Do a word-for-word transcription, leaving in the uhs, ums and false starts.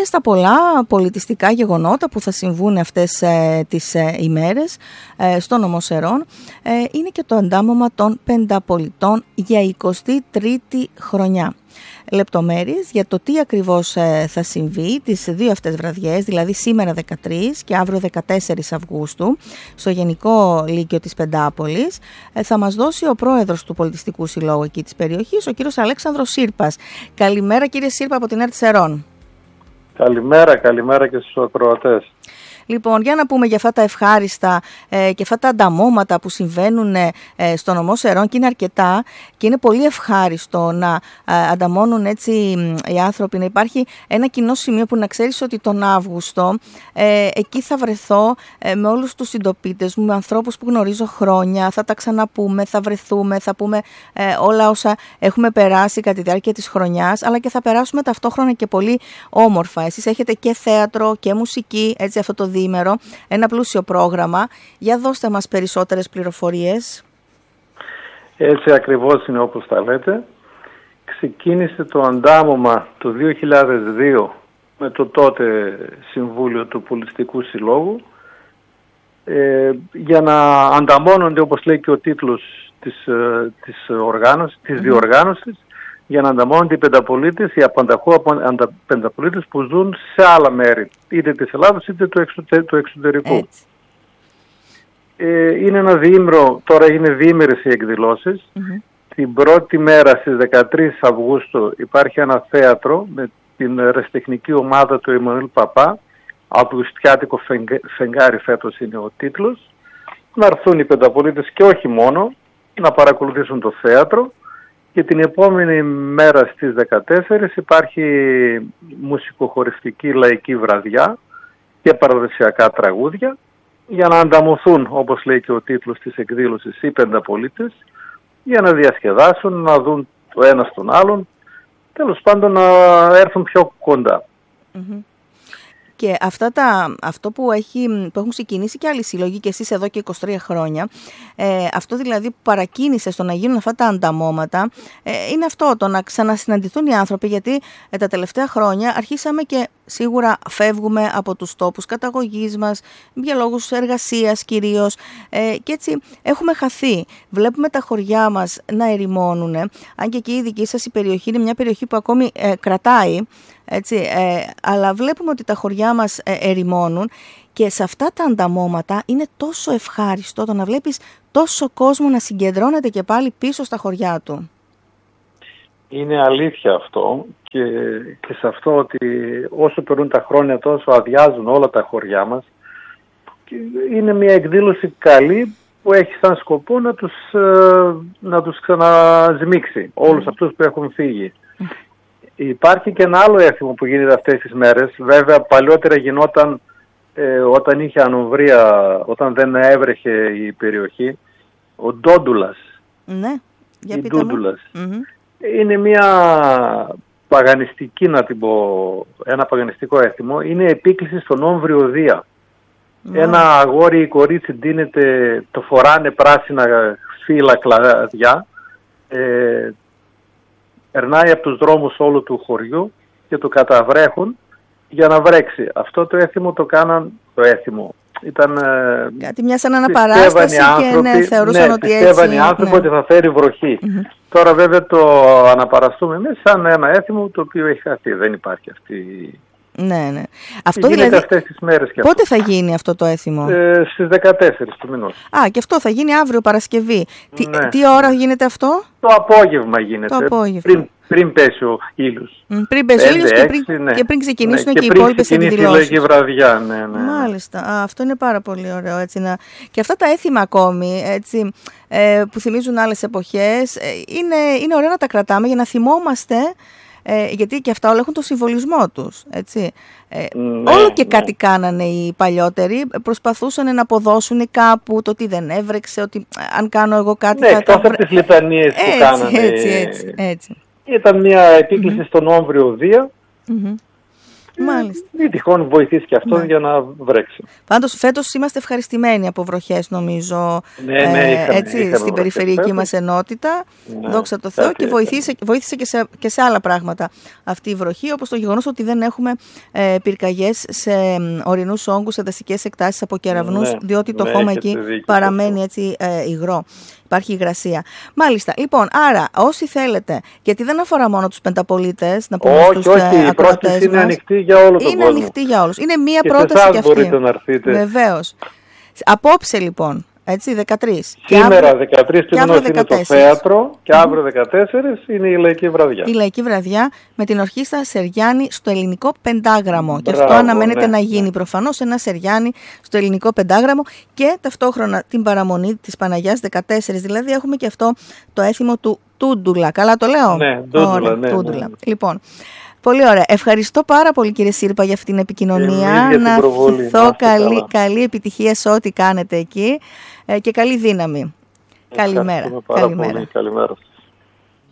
στα πολλά πολιτιστικά γεγονότα που θα συμβούν αυτές ε, τις ε, ημέρες ε, στο νομό Σερών ε, είναι και το αντάμωμα των πενταπολιτών για εικοστή τρίτη χρονιά. Λεπτομέρειες για το τι ακριβώς ε, θα συμβεί τις δύο αυτές βραδιές, δηλαδή σήμερα δεκατρείς και αύριο δεκατέσσερις Αυγούστου στο Γενικό Λύκειο της Πεντάπολης, ε, θα μας δώσει ο πρόεδρος του Πολιτιστικού Συλλόγου εκεί της περιοχής, ο κύριος Αλέξανδρος Σύρπας. Καλημέρα κύριε Σύρπα από την ΕΡΤ Σερών. Καλημέρα, καλημέρα και στους ακροατές. Λοιπόν, για να πούμε για αυτά τα ευχάριστα ε, και αυτά τα ανταμώματα που συμβαίνουν ε, στο νομό Σερών, και είναι αρκετά και είναι πολύ ευχάριστο να ε, ανταμώνουν έτσι οι άνθρωποι, να υπάρχει ένα κοινό σημείο που να ξέρεις ότι τον Αύγουστο ε, εκεί θα βρεθώ ε, με όλους τους συντοπίτες μου, με ανθρώπους που γνωρίζω χρόνια, θα τα ξαναπούμε, θα βρεθούμε, θα πούμε ε, όλα όσα έχουμε περάσει κατά τη διάρκεια της χρονιάς, αλλά και θα περάσουμε ταυτόχρονα και πολύ όμορφα. Εσείς έχετε και θέατρο και μουσική, έτσι αυτό το διήμερο, ένα πλούσιο πρόγραμμα. Για δώστε μας περισσότερες πληροφορίες. Έτσι ακριβώς είναι όπως τα λέτε. Ξεκίνησε το αντάμωμα το δύο χιλιάδες δύο με το τότε Συμβούλιο του Πολιτιστικού Συλλόγου ε, για να ανταμώνονται, όπως λέει και ο τίτλος της, ε, της, οργάνωσης, της mm-hmm. διοργάνωσης, για να ανταμώνονται οι πενταπολίτες, οι απανταχού πενταπολίτες που ζουν σε άλλα μέρη, είτε της Ελλάδας είτε του, εξωτε, του εξωτερικού. Ε, είναι ένα διήμερο, τώρα είναι διήμερες οι εκδηλώσεις. Mm-hmm. Την πρώτη μέρα στις δεκατρείς Αυγούστου υπάρχει ένα θέατρο με την ερασιτεχνική ομάδα του Εμμανουήλ Παπά, Αυγουστιάτικο Φεγγάρι φέτος είναι ο τίτλος. Να έρθουν οι πενταπολίτες και όχι μόνο, να παρακολουθήσουν το θέατρο. Και την επόμενη μέρα στις δεκατέσσερις υπάρχει μουσικοχοριστική λαϊκή βραδιά και παραδοσιακά τραγούδια για να ανταμωθούν, όπως λέει και ο τίτλος της εκδήλωσης, οι πενταπολίτες, για να διασκεδάσουν, να δουν το ένα στον άλλον, τέλος πάντων να έρθουν πιο κοντά. Mm-hmm. Και αυτά τα, αυτό που, έχει, που έχουν ξεκινήσει και άλλοι σύλλογοι και εσείς εδώ και είκοσι τρία χρόνια, ε, αυτό δηλαδή που παρακίνησε στο να γίνουν αυτά τα ανταμώματα, ε, είναι αυτό, το να ξανασυναντηθούν οι άνθρωποι, γιατί ε, τα τελευταία χρόνια αρχίσαμε και σίγουρα φεύγουμε από τους τόπους καταγωγής μας, για λόγους εργασίας κυρίως, ε, και έτσι έχουμε χαθεί. Βλέπουμε τα χωριά μας να ερημώνουν, αν και εκεί η δική σας η περιοχή είναι μια περιοχή που ακόμη ε, κρατάει, έτσι, ε, αλλά βλέπουμε ότι τα χωριά μας ε, ερημώνουν, και σε αυτά τα ανταμώματα είναι τόσο ευχάριστο το να βλέπεις τόσο κόσμο να συγκεντρώνεται και πάλι πίσω στα χωριά του. Είναι αλήθεια αυτό, και, και σε αυτό ότι όσο περνούν τα χρόνια τόσο αδειάζουν όλα τα χωριά μας, και είναι μια εκδήλωση καλή που έχει σαν σκοπό να τους, να τους ξανασμίξει όλους mm. αυτούς που έχουν φύγει. Mm. Υπάρχει και ένα άλλο έθιμο που γίνεται αυτές τις μέρες. Βέβαια παλιότερα γινόταν ε, όταν είχε ανοβρία, όταν δεν έβρεχε η περιοχή, ο Ντόντουλας. Ναι, για η πείτε Ντόντουλας. Mm-hmm. Είναι μια παγανιστική, να την πω, ένα παγανιστικό έθιμο. Είναι επίκληση στον Όμβριο Δία. Mm. Ένα αγόρι ή κορίτσι ντύνεται, το φοράνε πράσινα φύλλα κλαδιά, ε, περνάει από τους δρόμους όλου του χωριού και το καταβρέχουν για να βρέξει. Αυτό το έθιμο το κάναν, το έθιμο. Ήταν, κάτι μια σαν αναπαράσταση και ναι, θεωρούσαν ναι, ότι έτσι... πιστεύαν οι άνθρωποι, ναι, ότι θα φέρει βροχή. Mm-hmm. Τώρα βέβαια το αναπαραστούμε εμείς σαν ένα έθιμο το οποίο έχει χαθεί. Δεν υπάρχει αυτή... Ναι, ναι. Αυτό γίνεται δηλαδή, αυτές τις μέρες και πότε αυτό. θα γίνει αυτό το έθιμο? Ε, στις δεκατέσσερις του μηνός. Α, και αυτό θα γίνει αύριο Παρασκευή. Τι, ναι. τι ώρα γίνεται αυτό? Το απόγευμα γίνεται. Το απόγευμα. Πριν, πριν πέσει ο ήλιος. Mm, πριν πέσει ο ήλιος και, πριν, ναι. και πριν ξεκινήσουν ναι, και, και οι υπόλοιπες εκδηλώσεις. Και βραδιά, ναι, ναι. Μάλιστα. Α, αυτό είναι πάρα πολύ ωραίο. Έτσι, να... Και αυτά τα έθιμα ακόμη, έτσι, ε, που θυμίζουν άλλες εποχές, ε, είναι, είναι ωραίο να τα κρατάμε για να θυμόμαστε. Ε, γιατί και αυτά όλα έχουν το συμβολισμό τους, έτσι. Ε, ναι, όλο και ναι. κάτι κάνανε οι παλιότεροι, προσπαθούσαν να αποδώσουν κάπου το ότι δεν έβρεξε, ότι αν κάνω εγώ κάτι... Ναι, εκτός από τις λιτανίες που έτσι, κάνανε. Έτσι, έτσι, έτσι. Ήταν μια επίκληση mm-hmm. στον Όμβριο Δία. Mm-hmm. Μάλιστα. Μη τυχόν βοηθήσει και αυτό, ναι, για να βρέξει. Πάντως φέτος είμαστε ευχαριστημένοι από βροχές, νομίζω, ναι, ναι, ε, είχαμε, έτσι, είχαμε στην περιφερειακή μας ενότητα. Ναι, δόξα τω Θεώ, και βοήθησε, βοήθησε και, σε, και σε άλλα πράγματα αυτή η βροχή, όπως το γεγονός ότι δεν έχουμε ε, πυρκαγιές σε ορεινούς όγκους, σε δασικές εκτάσεις από κεραυνούς, ναι, διότι το ναι, χώμα εκεί παραμένει έτσι ε, υγρό. Υπάρχει υγρασία. Μάλιστα. Λοιπόν, άρα όσοι θέλετε, γιατί δεν αφορά μόνο τους πενταπολίτες, να πούμε στους ακροατές μας. Όχι, η πρόσκληση είναι ανοιχτή για όλο τον κόσμο. Είναι ανοιχτή για όλους. Είναι μία και πρόταση και αυτή. Μπορείτε να έρθετε. Βεβαίως. Απόψε λοιπόν, έτσι, δεκατρείς. Σήμερα δεκατρείς του μηνός είναι το θέατρο και αύριο δεκατέσσερις είναι η Λαϊκή Βραδιά. Η Λαϊκή Βραδιά με την ορχήστρα Σεριάννη στο Ελληνικό Πεντάγραμμο. Μπράβο, και αυτό αναμένεται, ναι, να γίνει, ναι, προφανώς ένα Σεριάννη στο Ελληνικό Πεντάγραμμο και ταυτόχρονα την παραμονή της Παναγιάς δεκατέσσερις. Δηλαδή έχουμε και αυτό το έθιμο του Τούντουλα. Καλά το λέω? Ναι, Τούντουλα, ναι, ναι, ναι. Λοιπόν, πολύ ωραία. Ευχαριστώ πάρα πολύ, κύριε Σύρπα, για αυτή την επικοινωνία. Να ευχηθώ καλή, καλή επιτυχία σε ό,τι κάνετε εκεί ε, και καλή δύναμη. Καλημέρα. Καλημέρα. Καλημέρα.